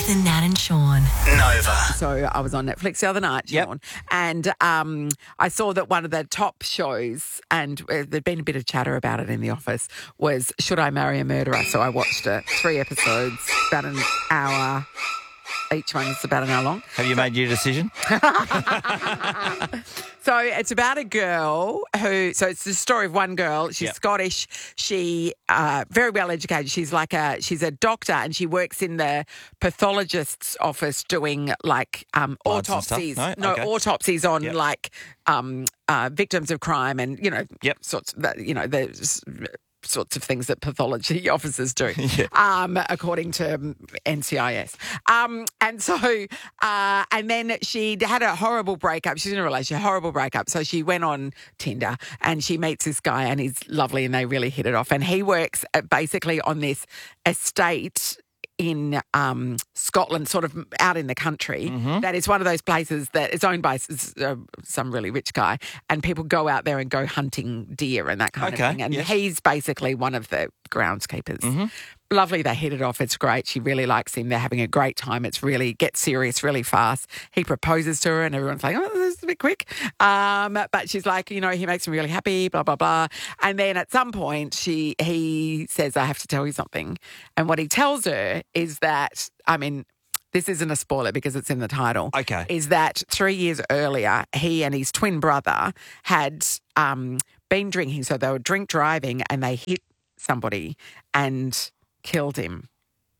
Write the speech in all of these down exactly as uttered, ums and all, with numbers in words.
and Nat and Sean. Nova. So I was on Netflix the other night, Yep. Sean, and um, I saw that one of the top shows, and uh, there'd been a bit of chatter about it in the office, was Should I Marry a Murderer? So I watched it, three episodes, about an hour. Each one's about an hour long. Have you made your decision? So it's about a girl who, so it's the story of one girl. She's Yep. Scottish. She, uh, very well educated. She's like a, she's a doctor and she works in the pathologist's office doing like um, Bloods and stuff? autopsies. No? Okay. autopsies on Yep. like um, uh, victims of crime and, you know, Yep. sorts of, you know, the sorts of things that pathology officers do, Yeah. um, according to um, N C I S. Um, and so, uh, and then she had a horrible breakup. She's in a relationship, horrible breakup. So she went on Tinder and she meets this guy and he's lovely and they really hit it off. And he works at basically on this estate in um, Scotland, sort of out in the country. Mm-hmm. That is one of those places that is owned by s- uh, some really rich guy, and people go out there and go hunting deer and that kind Okay, of thing. And yes. he's basically one of the groundskeepers. Mm-hmm. Lovely, they hit it off. It's great. She really likes him. They're having a great time. It's really gets serious really fast. He proposes to her, and everyone's like, "Oh, this is a bit quick." Um, but she's like, you know, he makes me really happy. Blah blah blah. And then at some point, she he says, "I have to tell you something." And what he tells her is that, I mean, this isn't a spoiler because it's in the title. Okay. Is that three years earlier, he and his twin brother had um, been drinking. So they were drink driving, and they hit somebody and killed him.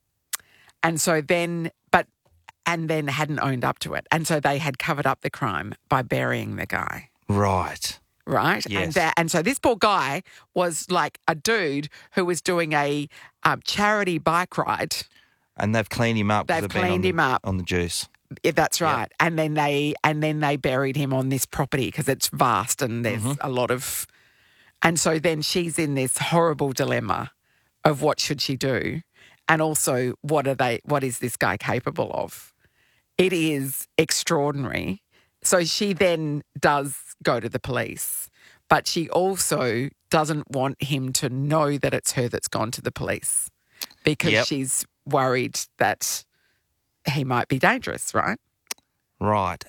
And so then, but, and then hadn't owned up to it. And so they had covered up the crime by burying the guy. Right. Right? Yes. And, that, and so this poor guy was like a dude who was doing a um, charity bike ride. And they've cleaned him up. 'cause They've they've been cleaned on him the, up. on the juice. Yeah, that's right. And then they and then they buried him on this property because it's vast and there's Mm-hmm. a lot of. And so then she's in this horrible dilemma of what should she do, and also what are they? What is this guy capable of? It is extraordinary. So she then does go to the police, but she also doesn't want him to know that it's her that's gone to the police because Yep. she's worried that he might be dangerous, right? Right.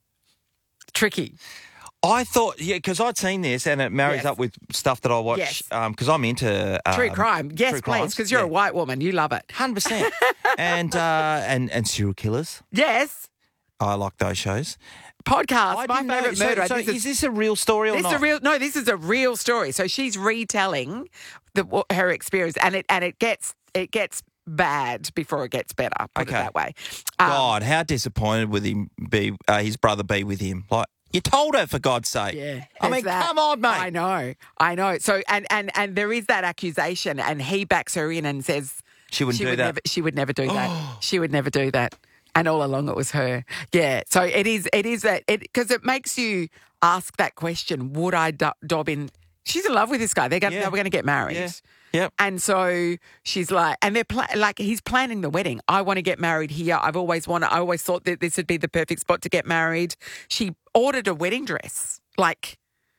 Tricky. I thought, yeah, because I'd seen this and it marries Yes. up with stuff that I watch Yes. because I'm into um, True crime. Yes, true please, crimes. because you're Yeah. a white woman. You love it. one hundred percent. and, uh, and, and serial killers. Yes. I like those shows. Podcast, I my didn't know- favourite so- murder. So, this is, is, this a real story or this is not? a real no, this is a real story. So she's retelling the, what- her experience and it and it gets it gets bad before it gets better, put Okay. it that way. Um, God, how disappointed would he be? Uh, his brother be with him? Like you told her, for God's sake. Yeah. I there's mean, that. come on, mate. I know. I know. So and and and there is that accusation and he backs her in and says She wouldn't she do would that. Never, she would never do that. She would never do that. And all along it was her. Yeah. So it is it is that it because it makes you ask that question, would I do- dob in she's in love with this guy. They're going Yeah. they were going to get married. Yeah. Yep. And so she's like, and they're pla- like, he's planning the wedding. I want to get married here. I've always wanted, I always thought that this would be the perfect spot to get married. She ordered a wedding dress. Like,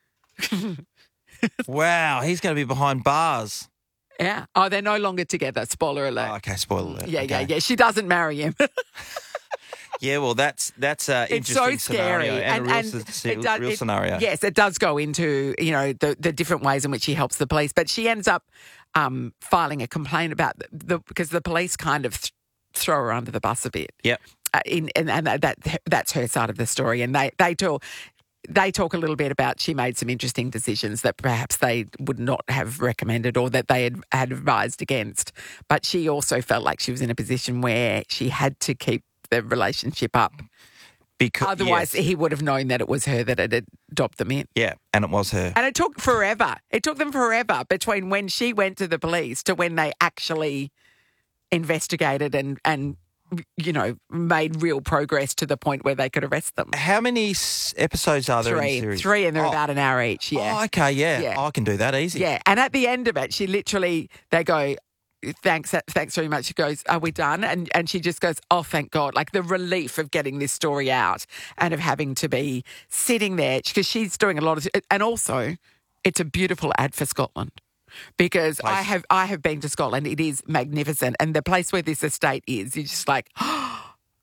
Wow, he's going to be behind bars. yeah. Oh, they're no longer together. Spoiler alert. Oh, okay, spoiler alert. yeah, yeah, Okay. yeah. She doesn't marry him. Yeah, well, that's that's an It's so interesting scary. scenario and, a real, s- it does- real it- scenario. Yes, it does go into, you know, the, the different ways in which he helps the police. But she ends up um, filing a complaint about the, the because the police kind of th- throw her under the bus a bit. Yep. Uh, in, and and that, that that's her side of the story. And they, they talk they talk a little bit about she made some interesting decisions that perhaps they would not have recommended or that they had, had advised against. But she also felt like she was in a position where she had to keep the relationship up. Because Otherwise, yes. he would have known that it was her that had adopted them in. Yeah, and it was her. And it took forever. It took them forever between when she went to the police to when they actually investigated and, and you know, made real progress to the point where they could arrest them. How many s- episodes are there in the Three. series? Three, and they're Oh. about an hour each, yeah. Oh, okay, yeah. Yeah. I can do that easy. Yeah, and at the end of it, she literally, they go, thanks, thanks very much. She goes, are we done? And and she just goes, oh, thank God. Like the relief of getting this story out and of having to be sitting there because she's doing a lot of, and also it's a beautiful ad for Scotland. Because Place. I have I have been to Scotland. It is magnificent. And the place where this estate is, you're just like, oh,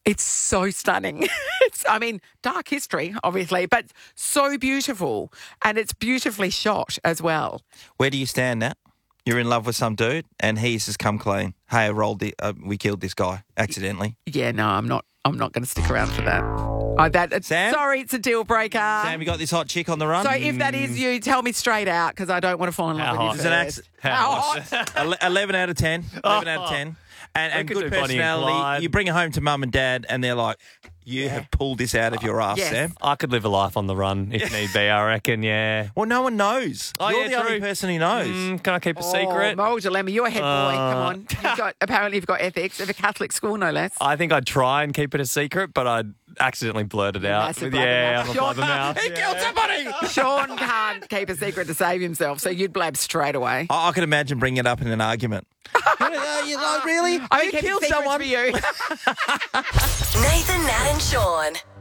It's so stunning. It's, I mean, dark history, obviously, but so beautiful. And it's beautifully shot as well. Where do you stand now? You're in love with some dude and he's just come clean. Hey, I rolled the, uh, we killed this guy accidentally. Yeah, no, I'm not I'm not going to stick around for that. Oh, that it's, Sam? Sorry, it's a deal breaker. Sam, you got this hot chick on the run? So if that is you, tell me straight out because I don't want to fall in love How with you. hot? It's an first. acc- How hot? Ele- eleven out of ten. eleven out of ten. And, and could good do Bonnie and personality. Clyde. You bring it home to mum and dad and they're like, you have pulled this out of your ass, Yes. Sam. I could live a life on the run if need be, I reckon, yeah. Well, no one knows. Oh, You're yeah, the only true. person who knows. Mm, can I keep a Oh, secret? moral dilemma. You're a head boy. Uh, Come on. You've got, apparently you've got ethics of a Catholic school, no less. I think I'd try and keep it a secret, but I'd accidentally blurt it out. Massive With, yeah, blabbermouth. I'm a Sure. blabbermouth. He killed somebody. Sean can't keep a secret to save himself, so you'd blab straight away. I, I could imagine bringing it up in an argument. uh, you like, really? I you would keep killed secrets someone? for you. Nathan, Nat, and Sean.